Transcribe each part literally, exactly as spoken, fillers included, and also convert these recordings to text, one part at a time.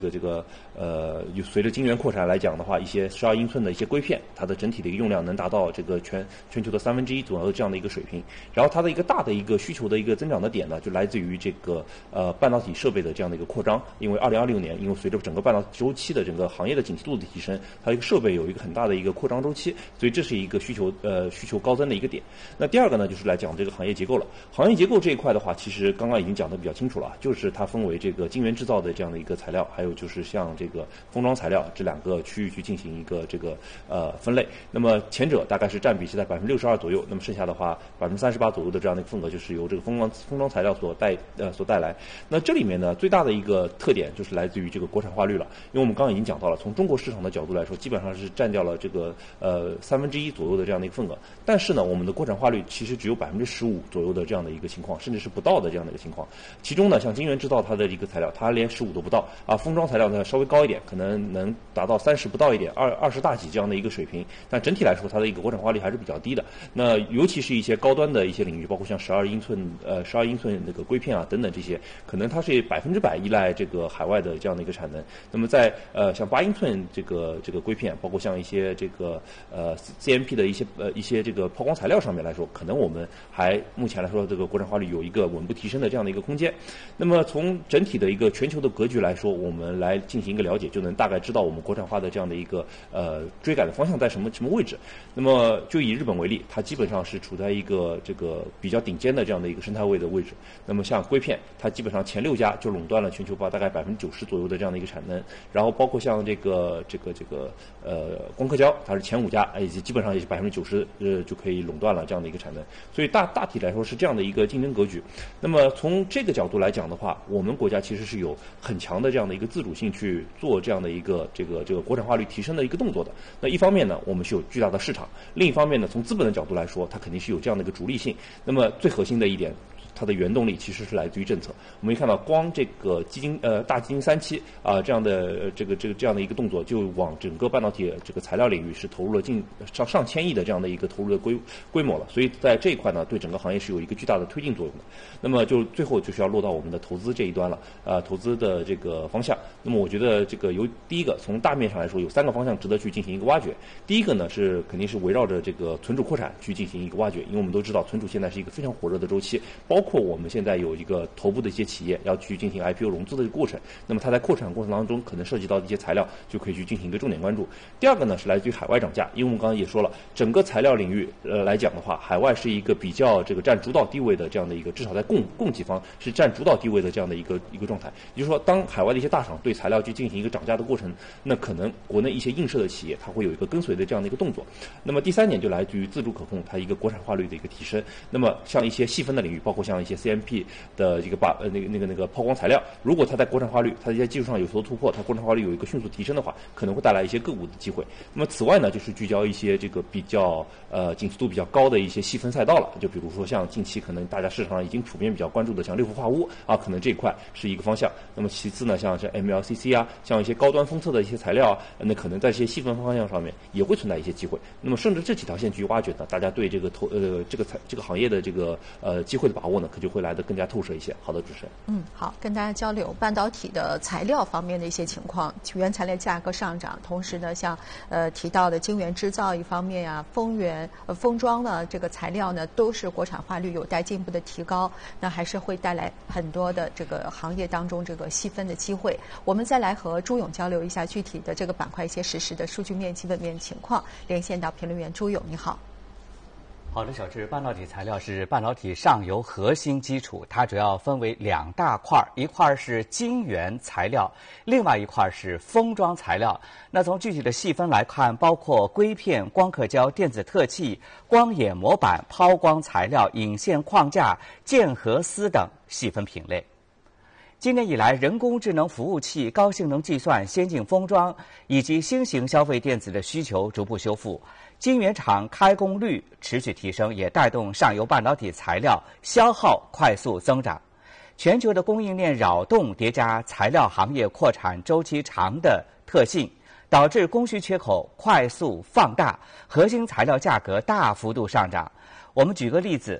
这个这个呃，随着晶圆扩产来讲的话，一些十二英寸的一些硅片，它的整体的一个用量能达到这个全全球的三分之一左右的这样的一个水平。然后它的一个大的一个需求的一个增长的点呢，就来自于这个呃半导体设备的这样的一个扩张。因为二零二六年，因为随着整个半导体周期的整个行业的景气度的提升，它一个设备有一个很大的一个扩张周期，所以这是一个需求呃需求高增的一个点。那第二个呢，就是来讲这个行业结构了。行业结构这一块的话，其实刚刚已经讲得比较清楚了，就是它分为这个晶圆制造的这样的一个材料，还有就是像这个。这个封装材料这两个区域去进行一个这个呃分类，那么前者大概是占比是在百分之六十二左右，那么剩下的话百分之三十八左右的这样的一个份额就是由这个封装封装材料所带呃所带来。那这里面呢最大的一个特点就是来自于这个国产化率了，因为我们刚刚已经讲到了，从中国市场的角度来说，基本上是占掉了这个呃三分之一左右的这样的一个份额，但是呢我们的国产化率其实只有百分之十五左右的这样的一个情况，甚至是不到的这样的一个情况。其中呢像晶圆制造它的一个材料，它连十五都不到啊，封装材料呢稍微高一点，可能能达到三十不到一点，二二十大几这样的一个水平，但整体来说，它的一个国产化率还是比较低的。那尤其是一些高端的一些领域，包括像十二英寸呃十二英寸那个硅片啊等等这些，可能它是百分之百依赖这个海外的这样的一个产能。那么在呃像八英寸这个这个硅片，包括像一些这个呃 C M P 的一些呃一些这个抛光材料上面来说，可能我们还目前来说这个国产化率有一个稳步提升的这样的一个空间。那么从整体的一个全球的格局来说，我们来进行一个了解，就能大概知道我们国产化的这样的一个呃追赶的方向在什么什么位置。那么就以日本为例，它基本上是处在一个这个比较顶尖的这样的一个生态位的位置。那么像硅片，它基本上前六家就垄断了全球吧大概百分之九十左右的这样的一个产能。然后包括像这个这个这个呃光刻胶，它是前五家，以及基本上也是百分之九十呃就可以垄断了这样的一个产能。所以大大体来说是这样的一个竞争格局。那么从这个角度来讲的话，我们国家其实是有很强的这样的一个自主性去做这样的一个这个这个国产化率提升的一个动作的。那一方面呢，我们是有巨大的市场；另一方面呢，从资本的角度来说，它肯定是有这样的一个逐利性。那么最核心的一点，它的原动力其实是来自于政策。我们可以看到，光这个基金呃大基金三期啊、呃、这样的、呃、这个这个这样的一个动作，就往整个半导体这个材料领域是投入了近上上千亿的这样的一个投入的规规模了。所以在这一块呢，对整个行业是有一个巨大的推进作用的。那么就最后就需要落到我们的投资这一端了，呃，投资的这个方向。那么我觉得这个由第一个从大面上来说，有三个方向值得去进行一个挖掘。第一个呢是肯定是围绕着这个存储扩产去进行一个挖掘，因为我们都知道存储现在是一个非常火热的周期，包括我们现在有一个头部的一些企业要去进行 I P O 融资的过程，那么它在扩产过程当中可能涉及到的一些材料就可以去进行一个重点关注。第二个呢是来自于海外涨价，因为我们刚刚也说了，整个材料领域呃来讲的话，海外是一个比较这个占主导地位的这样的一个，至少在供供给方是占主导地位的这样的一个一个状态。也就是说，当海外的一些大厂对材料去进行一个涨价的过程，那可能国内一些映射的企业它会有一个跟随的这样的一个动作。那么第三点就来自于自主可控，它一个国产化率的一个提升。那么像一些细分的领域，包括像一些 C M P 的一个把呃那个那个那个抛光材料，如果它在国产化率它在一些技术上有所突破，它国产化率有一个迅速提升的话，可能会带来一些个股的机会。那么此外呢，就是聚焦一些这个比较呃景气度比较高的一些细分赛道了，就比如说像近期可能大家市场上已经普遍比较关注的像六氟化钨啊，可能这一块是一个方向。那么其次呢，像是 M L C C 啊，像一些高端封测的一些材料啊，那可能在这些细分方向上面也会存在一些机会。那么顺着这几条线去挖掘呢，大家对这个投呃这个财这个行业的这个呃机会的把握呢，可就会来得更加透彻一些。好的，主持人。 嗯，好，跟大家交流半导体的材料方面的一些情况，原材料价格上涨，同时呢，像呃提到的晶圆制造一方面呀、封源、呃封装呢这个材料呢，都是国产化率有待进一步的提高，那还是会带来很多的这个行业当中这个细分的机会。我们再来和朱勇交流一下具体的这个板块一些实时的数据面、基本面情况。连线到评论员朱勇，你好。 好的，小智，半导体材料是半导体上游核心基础，它主要分为两大块，一块是晶圆材料，另外一块是封装材料。那从具体的细分来看，包括硅片、光刻胶、电子特器、光眼模板、抛光材料、引线框架、键合丝等细分品类。今年以来，人工智能服务器、高性能计算、先进封装以及新型消费电子的需求逐步修复，晶圆厂开工率持续提升，也带动上游半导体材料消耗快速增长。全球的供应链扰动叠加材料行业扩产周期长的特性，导致供需缺口快速放大，核心材料价格大幅度上涨。我们举个例子，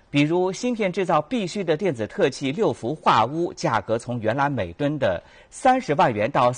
比如芯片制造必需的电子特器六氟化钨，价格从原来每吨的三十万元到